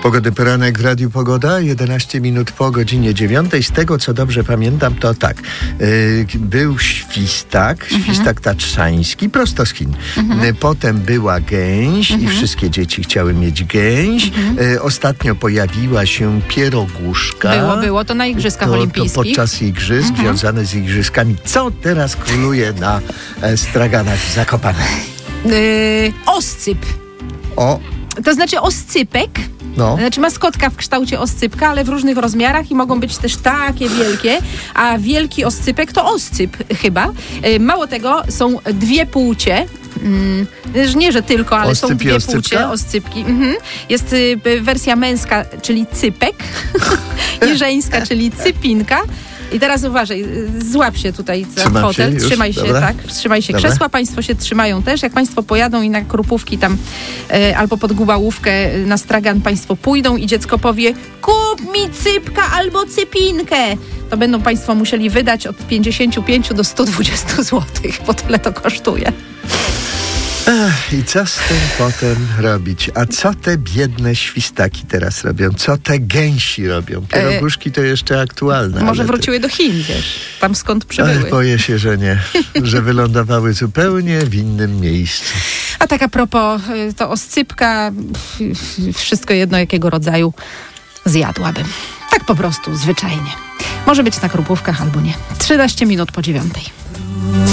Pogody poranek w Radiu Pogoda, 11 minut po godzinie 9. Z tego, co dobrze pamiętam, to tak. Był świstak tatrzański, prosto z Chin. Potem była gęś i wszystkie dzieci chciały mieć gęś. Ostatnio pojawiła się pieroguszka. Było to na Igrzyskach Olimpijskich. To podczas igrzysk, związane z igrzyskami. Co teraz króluje na straganach w Zakopanem? Oscyp. O. To znaczy oscypek. No. Znaczy maskotka w kształcie oscypka, ale w różnych rozmiarach i mogą być też takie wielkie, a wielki oscypek to oscyp chyba. Mało tego, są dwie płcie. Nie, że tylko, ale Oscyp są dwie oscypka? płcie, oscypki. Jest wersja męska, czyli cypek i żeńska, czyli cypinka. I teraz uważaj, złap się tutaj za fotel, trzymaj się, tak, trzymaj się. Dobra. Krzesła państwo się trzymają też. Jak państwo pojadą i na Krupówki tam albo pod Gubałówkę na stragan państwo pójdą i dziecko powie: kup mi cypka albo cypinkę. To będą państwo musieli wydać od 55 do 120 zł, bo tyle to kosztuje. I co z tym potem robić? A co te biedne świstaki teraz robią? Co te gęsi robią? Pieroguszki to jeszcze aktualne. Może wróciły do Chin, wiesz, tam skąd przybyły. Boję się, że nie. Że wylądowały zupełnie w innym miejscu. A tak a propos, to oscypka, wszystko jedno jakiego rodzaju, zjadłabym. Tak po prostu, zwyczajnie. Może być na Krupówkach albo nie. 13 minut po 9.